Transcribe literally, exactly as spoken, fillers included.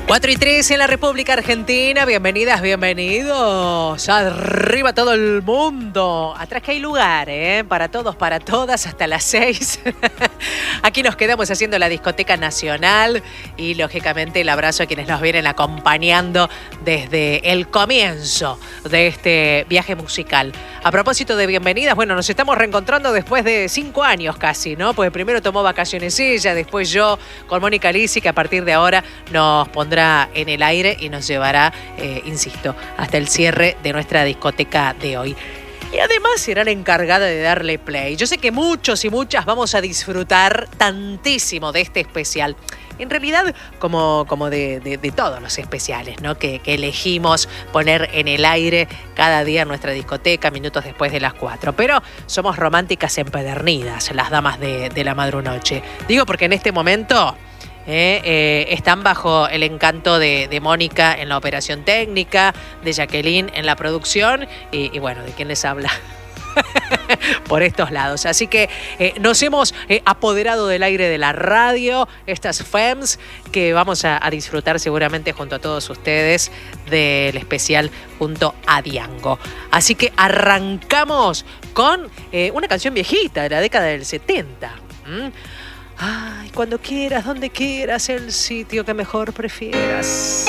cuatro y tres en la República Argentina. Bienvenidas, bienvenidos. Arriba todo el mundo. Atrás que hay lugar, ¿eh? Para todos, para todas, hasta las seis. Aquí nos quedamos haciendo la discoteca nacional y, lógicamente, el abrazo a quienes nos vienen acompañando desde el comienzo de este viaje musical. A propósito de bienvenidas, bueno, nos estamos reencontrando después de cinco años casi, ¿no? Porque primero tomó vacaciones ella, después yo con Mónica Lisi, que a partir de ahora nos pondrá en el aire y nos llevará, eh, insisto, hasta el cierre de nuestra discoteca de hoy. Y además será la encargada de darle play. Yo sé que muchos y muchas vamos a disfrutar tantísimo de este especial. En realidad, como, como de, de, de todos los especiales, ¿no? Que, que elegimos poner en el aire cada día en nuestra discoteca, minutos después de las cuatro. Pero somos románticas empedernidas, las damas de, de la madrunoche. Digo porque en este momento eh, eh, están bajo el encanto de, de Mónica en la operación técnica, de Jacqueline en la producción y, y bueno, de quién les habla por estos lados. Así que eh, nos hemos eh, apoderado del aire de la radio, estas Fems, que vamos a, a disfrutar seguramente junto a todos ustedes del especial junto a Diango. Así que arrancamos con eh, una canción viejita de la década del setenta. ¿Mm? Ay, cuando quieras, donde quieras, el sitio que mejor prefieras.